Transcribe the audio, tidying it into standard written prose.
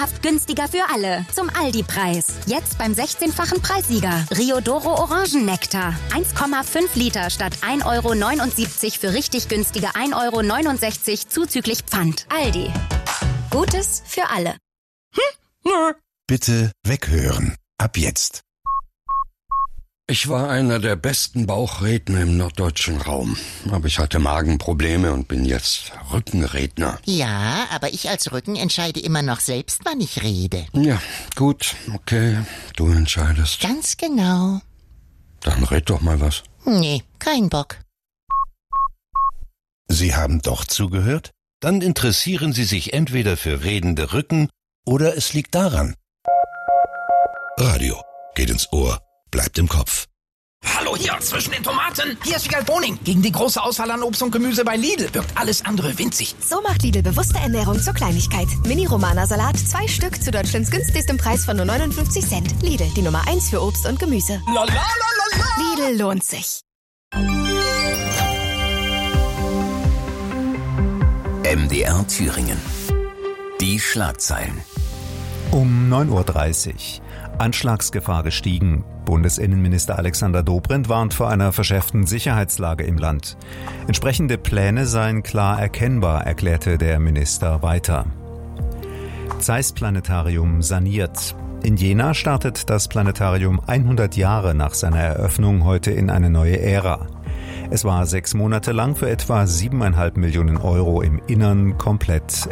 Traumhaft günstiger für alle. Zum Aldi-Preis. Jetzt beim 16-fachen Preissieger. Riodoro Orangennektar. 1,5 Liter statt 1,79 € für richtig günstige 1,69 € zuzüglich Pfand. Aldi. Gutes für alle. Bitte weghören. Ab jetzt. Ich war einer der besten Bauchredner im norddeutschen Raum. Aber ich hatte Magenprobleme und bin jetzt Rückenredner. Ja, aber ich als Rücken entscheide immer noch selbst, wann ich rede. Ja, gut, okay, du entscheidest. Ganz genau. Dann red doch mal was. Nee, kein Bock. Sie haben doch zugehört? Dann interessieren Sie sich entweder für redende Rücken oder es liegt daran. Radio geht ins Ohr, bleibt im Kopf. Hallo hier, zwischen den Tomaten. Hier ist Wiegald Boning. Gegen die große Auswahl an Obst und Gemüse bei Lidl wirkt alles andere winzig. So macht Lidl bewusste Ernährung zur Kleinigkeit. Mini-Romana-Salat, 2 Stück zu Deutschlands günstigstem Preis von nur 59 Cent. Lidl, die Nummer 1 für Obst und Gemüse. La, la, la, la, la. Lidl lohnt sich. MDR Thüringen. Die Schlagzeilen. Um 9:30 Uhr. Anschlagsgefahr gestiegen. Bundesinnenminister Alexander Dobrindt warnt vor einer verschärften Sicherheitslage im Land. Entsprechende Pläne seien klar erkennbar, erklärte der Minister weiter. Zeiss-Planetarium saniert. In Jena startet das Planetarium 100 Jahre nach seiner Eröffnung heute in eine neue Ära. Es war 6 Monate lang für etwa 7,5 Millionen € im Innern komplett